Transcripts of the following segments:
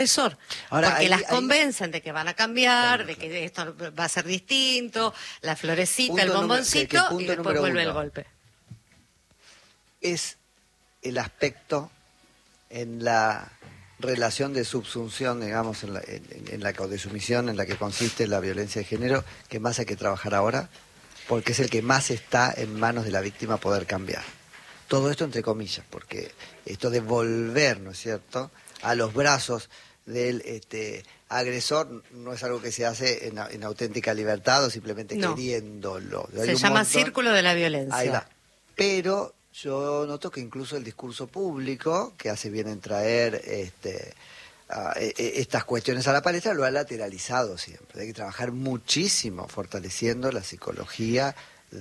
agresor, Ahora, porque ahí, las convencen de que van a cambiar, de que esto va a ser distinto, la florecita, el bomboncito, y después vuelve el golpe. Es el aspecto en la relación de subsunción, digamos, en la o de sumisión en la que consiste la violencia de género, que más hay que trabajar ahora, porque es el que más está en manos de la víctima poder cambiar. Todo esto entre comillas, porque esto de volver, ¿no es cierto?, a los brazos del agresor no es algo que se hace en auténtica libertad o simplemente queriéndolo. Se llama círculo de la violencia. Ahí va. Pero yo noto que incluso el discurso público, que hace bien en traer estas cuestiones a la palestra, lo ha lateralizado siempre. Hay que trabajar muchísimo fortaleciendo la psicología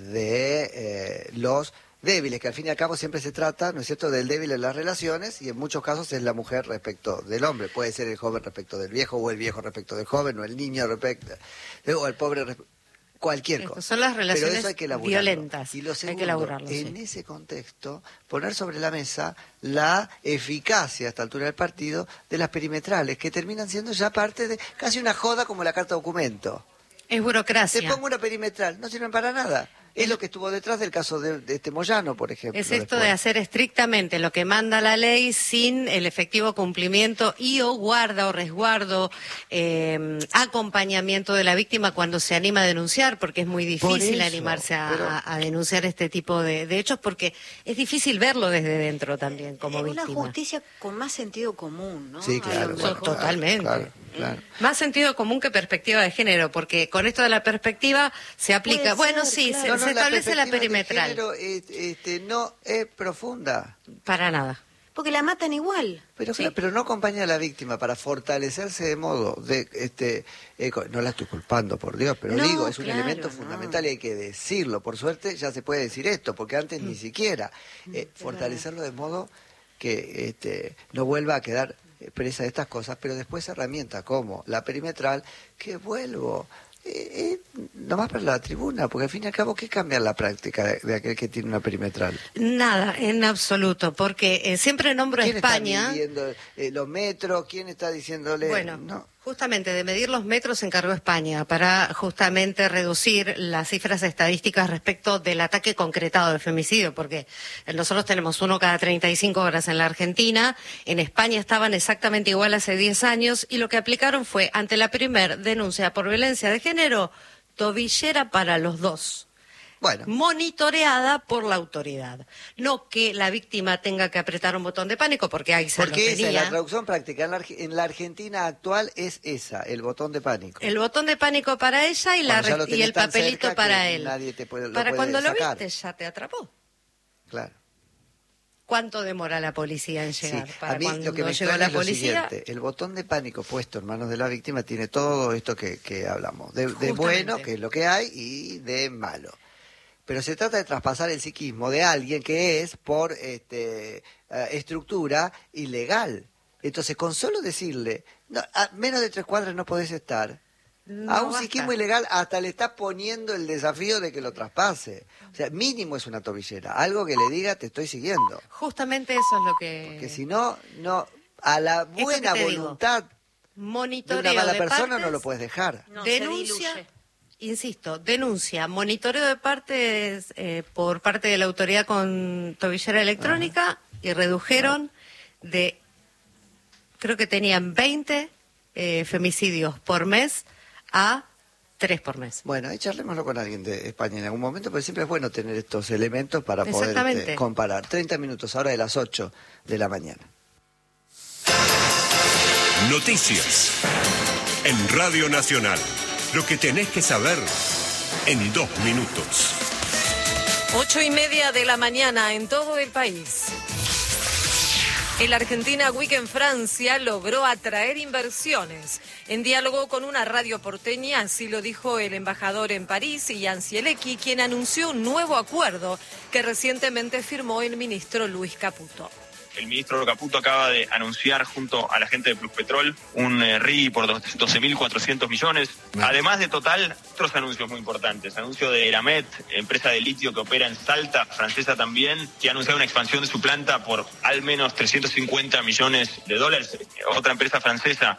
de los débiles, que al fin y al cabo siempre se trata, ¿no es cierto?, del débil en las relaciones, y en muchos casos es la mujer respecto del hombre. Puede ser el joven respecto del viejo, o el viejo respecto del joven, o el niño respecto, o el pobre cualquier cosa. Son las relaciones pero eso hay que violentas. Y lo segundo, hay que elaborarlo, en ese contexto, poner sobre la mesa la eficacia a esta altura del partido de las perimetrales, que terminan siendo ya parte de casi una joda como la carta documento. Es burocracia. Te pongo una perimetral, no sirven para nada. Es lo que estuvo detrás del caso de este Moyano, por ejemplo. Es esto de hacer estrictamente lo que manda la ley sin el efectivo cumplimiento y o guarda o resguardo, acompañamiento de la víctima cuando se anima a denunciar, porque es muy difícil animarse a denunciar este tipo de hechos, porque es difícil verlo desde dentro también como víctima. Una justicia con más sentido común, ¿no? Sí, claro. Totalmente. Claro. Más sentido común que perspectiva de género, porque con esto de la perspectiva se aplica. Bueno, sí, claro. Se establece la perimetral. Pero no es profunda. Para nada. Porque la matan igual. Pero, ¿sí? Pero no acompaña a la víctima para fortalecerse de modo de no la estoy culpando, por Dios, pero digo, es un elemento fundamental y hay que decirlo. Por suerte ya se puede decir esto, porque antes ni siquiera. Fortalecerlo de modo que no vuelva a quedar presa de estas cosas, pero después herramientas como la perimetral, que vuelvo nomás para la tribuna, porque al fin y al cabo, ¿qué cambia en la práctica de aquel que tiene una perimetral? Nada, en absoluto, porque siempre nombro a España. ¿Quién está midiendo los metros? ¿Quién está diciéndole? Bueno, no. Justamente de medir los metros se encargó España para justamente reducir las cifras estadísticas respecto del ataque concretado de femicidio, porque nosotros tenemos 1 cada 35 horas en la Argentina, en España estaban exactamente igual hace 10 años y lo que aplicaron fue, ante la primer denuncia por violencia de género, tobillera para los dos. Bueno. Monitoreada por la autoridad. No que la víctima tenga que apretar un botón de pánico, porque ahí se lo tenía. Porque esa es la traducción práctica. En la Argentina actual es esa, el botón de pánico. El botón de pánico para ella y el papelito para él. Nadie te puede, para cuando sacar. Lo viste ya te atrapó. Claro. ¿Cuánto demora la policía en llegar? Sí. Para a mí cuando lo que me llegó la es lo policía. siguiente, el botón de pánico puesto en manos de la víctima tiene todo esto que hablamos. De bueno, que es lo que hay, y de malo. Pero se trata de traspasar el psiquismo de alguien que es, por estructura, ilegal. Entonces, con solo decirle, no, a menos de 3 cuadras no podés estar, a un psiquismo ilegal hasta le está poniendo el desafío de que lo traspase. O sea, mínimo es una tobillera, algo que le diga, te estoy siguiendo. Justamente eso es lo que... Porque si no, a la buena voluntad de una mala persona no lo puedes dejar. No, denuncia... Insisto, denuncia, monitoreo de partes por parte de la autoridad con tobillera electrónica y redujeron creo que tenían 20 femicidios por mes a 3 por mes. Bueno, charlémoslo con alguien de España en algún momento, pero siempre es bueno tener estos elementos para poder comparar. 30 minutos, ahora de las 8 de la mañana. Noticias en Radio Nacional. Lo que tenés que saber en 2 minutos. 8:30 de la mañana en todo el país. El Argentina Week en Francia logró atraer inversiones. En diálogo con una radio porteña, así lo dijo el embajador en París, Ian Cielecki, quien anunció un nuevo acuerdo que recientemente firmó el ministro Luis Caputo. El ministro Caputo acaba de anunciar junto a la gente de Pluspetrol un RIGI por 12.400 millones. Además de Total, otros anuncios muy importantes. Anuncio de Eramet, empresa de litio que opera en Salta, francesa también, que ha anunciado una expansión de su planta por al menos $350 millones. Otra empresa francesa